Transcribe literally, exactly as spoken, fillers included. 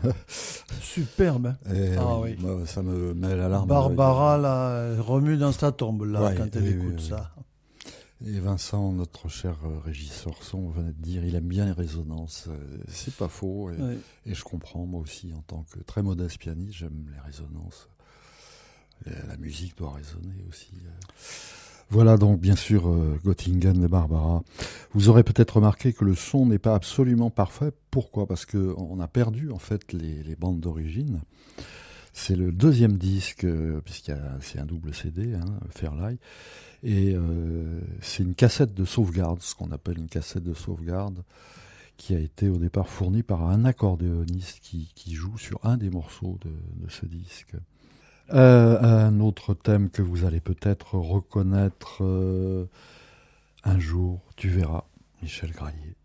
Superbe. Hein. Et ah oui, oui. Moi, ça me met la larme. Barbara là, elle remue dans sa tombe là Ouais, quand elle oui, écoute oui, ça. Et Vincent, notre cher Régis Orson, venait de dire il aime bien les résonances. C'est pas faux. Et, Oui. et je comprends, moi aussi, en tant que très modeste pianiste, j'aime les résonances. Et la musique doit résonner aussi. Voilà donc bien sûr euh, Göttingen et Barbara. Vous aurez peut-être remarqué que le son n'est pas absolument parfait. Pourquoi ? Parce qu'on a perdu en fait les, les bandes d'origine. C'est le deuxième disque, euh, puisqu'il y a, c'est un double C D, hein, Fairlight. Et euh, c'est une cassette de sauvegarde, ce qu'on appelle une cassette de sauvegarde, qui a été au départ fournie par un accordéoniste qui, qui joue sur un des morceaux de, de ce disque. Euh, un autre thème que vous allez peut-être reconnaître euh, un jour, tu verras, Michel Graillet.